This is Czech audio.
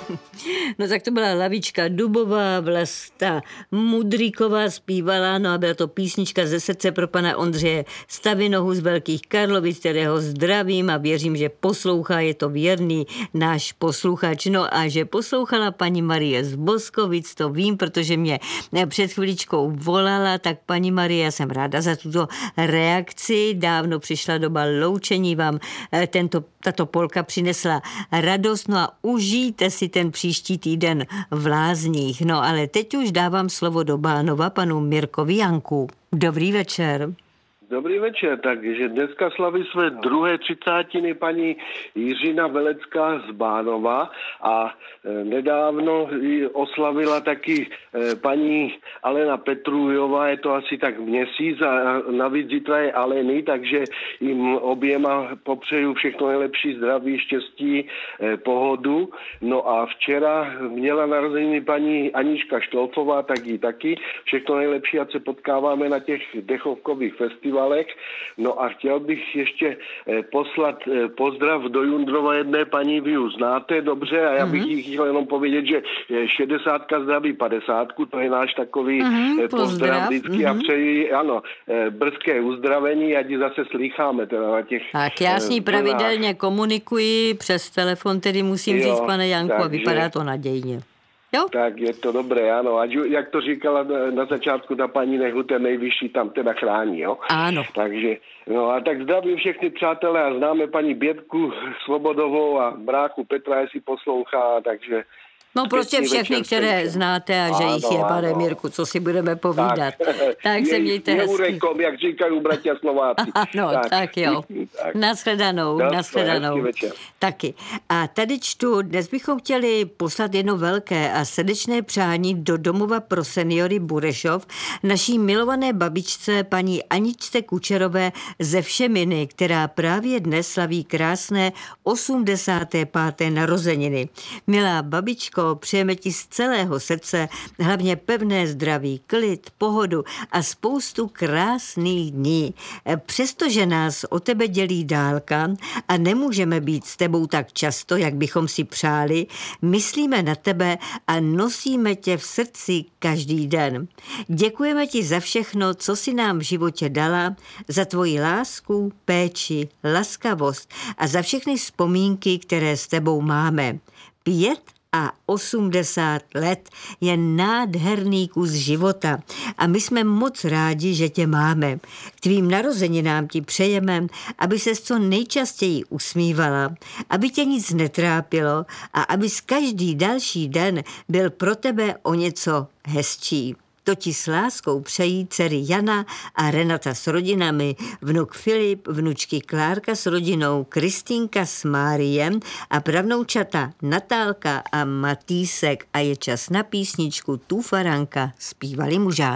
No tak to byla Lavička Dubová, Vlasta Mudríková zpívala, no a byla to písnička ze srdce pro pana Ondřeje Stavinohu z Velkých Karlovic, kterého zdravím a věřím, že poslouchá, je to věrný náš posluchač. No a že poslouchala paní Marie z Boskovic, to vím, protože mě před chviličkou volala, tak paní Marie, já jsem ráda za tuto reakci, dávno přišla doba loučení, vám tato polka přinesla radost, no a užijte si ten příští týden v Lázních. No ale teď už dávám slovo do Bánova panu Mirkovi Janku. Dobrý večer. Dobrý večer, takže dneska slaví své druhé třicátiny paní Jiřina Velecká z Bánova a nedávno oslavila taky paní Alena Petrujová, je to asi tak měsíc a navíc zítra je Aleny, takže jim oběma popřeju všechno nejlepší, zdraví, štěstí, pohodu. No a včera měla narozeniny paní Anička Štolfová, tak jí taky všechno nejlepší, ať se potkáváme na těch dechovkových festivalech. No a chtěl bych ještě poslat pozdrav do Jundrova jedné paní, vy ji znáte dobře a já bych jí chtěl jenom povědět, že 60 zdraví 50, to je náš takový pozdrav vždycky a přeji, ano, brzké uzdravení, ať ji zase slýcháme teda na těch... Tak já s ní pravidelně komunikuji přes telefon, tedy musím říct, pane Janku, a vypadá to nadějně. Jo? Tak je to dobré, ano. A jak to říkala na začátku ta paní, nech ten nejvyšší tam teda chrání, jo? Ano. Takže, no a tak zdravím všechny přátelé a známe paní Bětku Svobodovou a bráchu Petra, jestli poslouchá, takže... No prostě všechny, které znáte a že jich je, pane Mirku, co si budeme povídat. Tak se mějte hezky. Neurekom, jak říkají bratia Slováci. No, tak jo. Nashledanou. Taky. A tady čtu, dnes bychom chtěli poslat jedno velké a srdečné přání do domova pro seniory Burešov naší milované babičce paní Aničce Kučerové ze Všeminy, která právě dnes slaví krásné 85. narozeniny. Milá babičko, přejeme ti z celého srdce hlavně pevné zdraví, klid, pohodu a spoustu krásných dní. Přestože nás o tebe dělí dálka a nemůžeme být s tebou tak často, jak bychom si přáli, myslíme na tebe a nosíme tě v srdci každý den. Děkujeme ti za všechno, co si nám v životě dala, za tvoji lásku, péči, laskavost a za všechny vzpomínky, které s tebou máme. 85 let je nádherný kus života a my jsme moc rádi, že tě máme. K tvým narozeninám ti přejeme, aby ses co nejčastěji usmívala, aby tě nic netrápilo a aby každý další den byl pro tebe o něco hezčí. To ti s láskou přejí dcery Jana a Renata s rodinami, vnuk Filip, vnučky Klárka s rodinou, Kristýnka s Máriem a pravnoučata Natálka a Matýsek. A je čas na písničku Tu faranka zpívali mužáci.